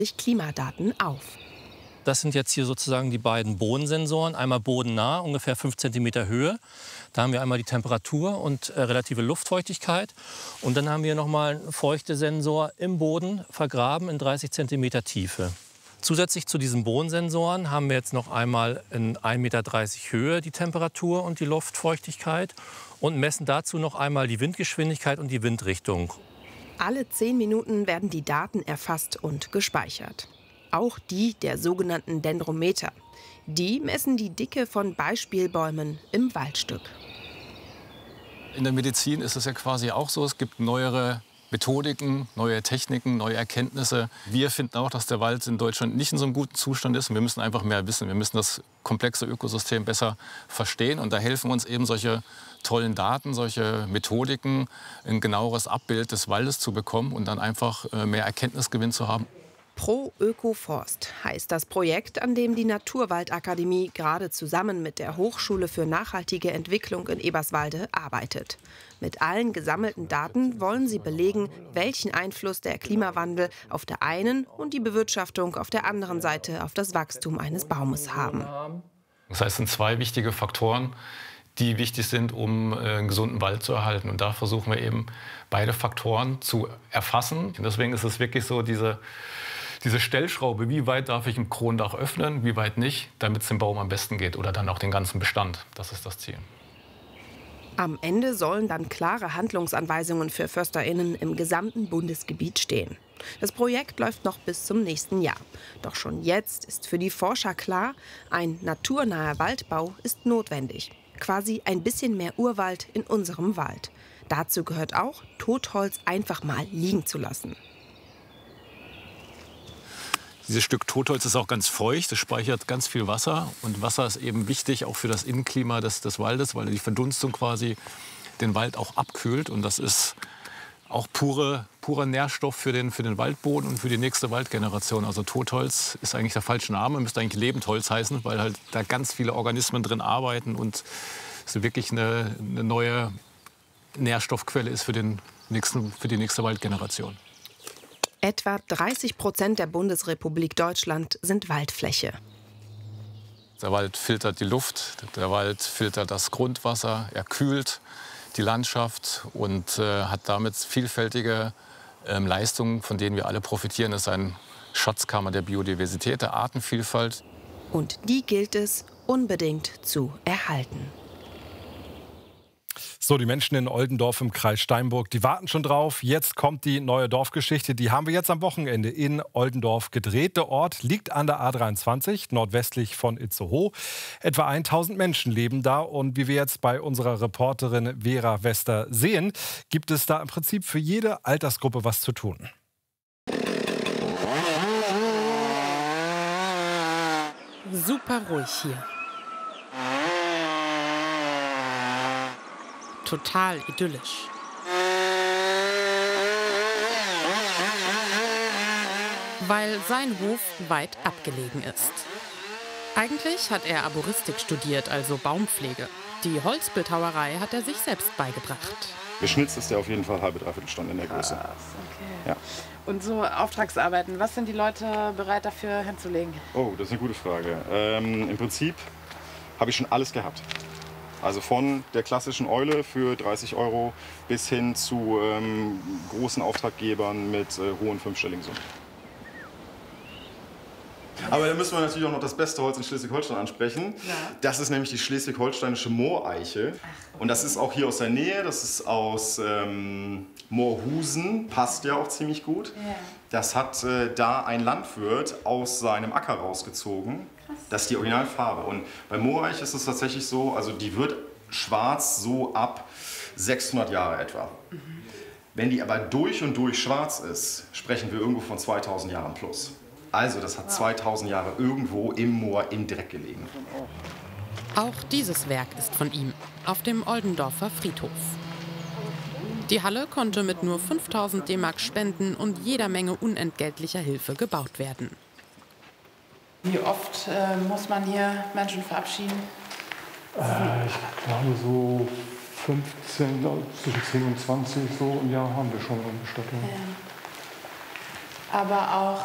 Klimadaten auf. Das sind jetzt hier sozusagen die beiden Bodensensoren. Einmal bodennah, ungefähr 5 cm Höhe. Da haben wir einmal die Temperatur und relative Luftfeuchtigkeit. Und dann haben wir nochmal einen Feuchtesensor im Boden vergraben in 30 cm Tiefe. Zusätzlich zu diesen Bodensensoren haben wir jetzt noch einmal in 1,30 Meter Höhe die Temperatur und die Luftfeuchtigkeit und messen dazu noch einmal die Windgeschwindigkeit und die Windrichtung. Alle 10 Minuten werden die Daten erfasst und gespeichert. Auch die der sogenannten Dendrometer. Die messen die Dicke von Beispielbäumen im Waldstück. In der Medizin ist es ja quasi auch so, es gibt neuere Methodiken, neue Techniken, neue Erkenntnisse. Wir finden auch, dass der Wald in Deutschland nicht in so einem guten Zustand ist. Und wir müssen einfach mehr wissen. Wir müssen das komplexe Ökosystem besser verstehen. Und da helfen uns eben solche tollen Daten, solche Methodiken, ein genaueres Abbild des Waldes zu bekommen und dann einfach mehr Erkenntnisgewinn zu haben. Pro Ökoforst heißt das Projekt, an dem die Naturwaldakademie gerade zusammen mit der Hochschule für nachhaltige Entwicklung in Eberswalde arbeitet. Mit allen gesammelten Daten wollen sie belegen, welchen Einfluss der Klimawandel auf der einen und die Bewirtschaftung auf der anderen Seite auf das Wachstum eines Baumes haben. Das heißt, es sind zwei wichtige Faktoren, die wichtig sind, um einen gesunden Wald zu erhalten. Und da versuchen wir eben, beide Faktoren zu erfassen. Und deswegen ist es wirklich so, diese Stellschraube, wie weit darf ich ein Kronendach öffnen, wie weit nicht, damit es dem Baum am besten geht oder dann auch den ganzen Bestand. Das ist das Ziel. Am Ende sollen dann klare Handlungsanweisungen für FörsterInnen im gesamten Bundesgebiet stehen. Das Projekt läuft noch bis zum nächsten Jahr. Doch schon jetzt ist für die Forscher klar, ein naturnaher Waldbau ist notwendig. Quasi ein bisschen mehr Urwald in unserem Wald. Dazu gehört auch, Totholz einfach mal liegen zu lassen. Dieses Stück Totholz ist auch ganz feucht, es speichert ganz viel Wasser. Und Wasser ist eben wichtig auch für das Innenklima des Waldes, weil die Verdunstung quasi den Wald auch abkühlt. Und das ist auch purer Nährstoff für den Waldboden und für die nächste Waldgeneration. Also Totholz ist eigentlich der falsche Name, müsste eigentlich Lebendholz heißen, weil halt da ganz viele Organismen drin arbeiten und so wirklich eine neue Nährstoffquelle ist für die nächste Waldgeneration. Etwa 30% der Bundesrepublik Deutschland sind Waldfläche. Der Wald filtert die Luft, der Wald filtert das Grundwasser, er kühlt die Landschaft und hat damit vielfältige Leistungen, von denen wir alle profitieren. Das ist ein Schatzkammer der Biodiversität, der Artenvielfalt. Und die gilt es unbedingt zu erhalten. So, die Menschen in Oldendorf im Kreis Steinburg, die warten schon drauf. Jetzt kommt die neue Dorfgeschichte. Die haben wir jetzt am Wochenende in Oldendorf gedreht. Der Ort liegt an der A23, nordwestlich von Itzehoe. Etwa 1000 Menschen leben da. Und wie wir jetzt bei unserer Reporterin Vera Wester sehen, gibt es da im Prinzip für jede Altersgruppe was zu tun. Super ruhig hier. Total idyllisch. Weil sein Hof weit abgelegen ist. Eigentlich hat er Arboristik studiert, also Baumpflege. Die Holzbildhauerei hat er sich selbst beigebracht. Geschnitzt ist er auf jeden Fall halbe, dreiviertel Stunde in der Größe. Okay. Ja. Und so Auftragsarbeiten, was sind die Leute bereit dafür hinzulegen? Oh, das ist eine gute Frage. Im Prinzip habe ich schon alles gehabt. Also von der klassischen Eule für 30 € bis hin zu großen Auftraggebern mit hohen fünfstelligen Summen. Aber da müssen wir natürlich auch noch das beste Holz in Schleswig-Holstein ansprechen. Ja. Das ist nämlich die schleswig-holsteinische Mooreiche. Und das ist auch hier aus der Nähe, das ist aus Moorhusen, passt ja auch ziemlich gut. Ja. Das hat da ein Landwirt aus seinem Acker rausgezogen. Krass. Das ist die Originalfarbe. Und bei Mooreich ist es tatsächlich so, also die wird schwarz so ab 600 Jahre etwa. Mhm. Wenn die aber durch und durch schwarz ist, sprechen wir irgendwo von 2000 Jahren plus. Also das hat 2000 Jahre irgendwo im Moor im Dreck gelegen. Auch dieses Werk ist von ihm, auf dem Oldendorfer Friedhof. Die Halle konnte mit nur 5000 D-Mark Spenden und jeder Menge unentgeltlicher Hilfe gebaut werden. Wie oft muss man hier Menschen verabschieden? Ich glaube so 15, zwischen 10 und 20 so im Jahr haben wir schon eine Bestattung. Ja. Aber auch